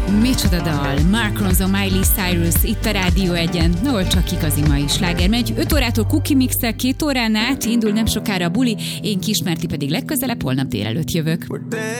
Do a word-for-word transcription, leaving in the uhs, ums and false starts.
Micsoda dal, Mark Ronson, Miley Cyrus, itt a Rádió egyen, ahol csak igazi mai sláger megy. öt órától Cookie Mix-el, két órán át indul nem sokára a buli, én Kismerti pedig legközelebb holnap délelőtt jövök.